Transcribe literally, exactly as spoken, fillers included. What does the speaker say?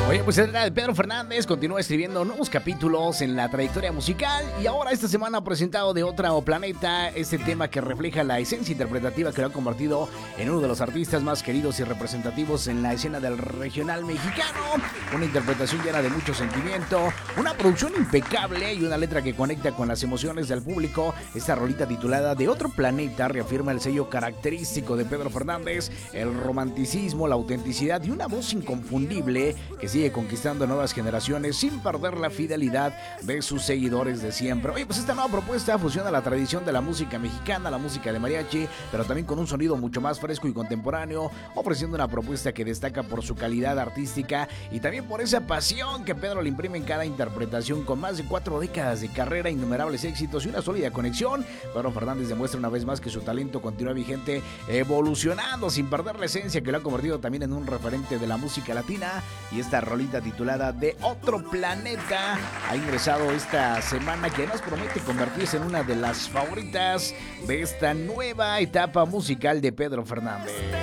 Oye, pues se trata de Pedro Fernández, continúa escribiendo nuevos capítulos en la trayectoria musical y ahora esta semana ha presentado De Otro Planeta, este tema que refleja la esencia interpretativa que lo ha convertido en uno de los artistas más queridos y representativos en la escena del regional mexicano. Una interpretación llena de mucho sentimiento, una producción impecable y una letra que conecta con las emociones del público. Esta rolita titulada De Otro Planeta reafirma el sello característico de Pedro Fernández, el romanticismo, la autenticidad y una voz inconfundible que sigue conquistando nuevas generaciones sin perder la fidelidad de sus seguidores de siempre. Oye, pues esta nueva propuesta fusiona la tradición de la música mexicana, la música de mariachi, pero también con un sonido mucho más fresco y contemporáneo, ofreciendo una propuesta que destaca por su calidad artística y también por esa pasión que Pedro le imprime en cada interpretación. Con más de cuatro décadas de carrera, innumerables éxitos y una sólida conexión, Pedro Fernández demuestra una vez más que su talento continúa vigente, evolucionando sin perder la esencia que lo ha convertido también en un referente de la música latina. Y esta rolita titulada De Otro Planeta ha ingresado esta semana, que nos promete convertirse en una de las favoritas de esta nueva etapa musical de Pedro Fernández.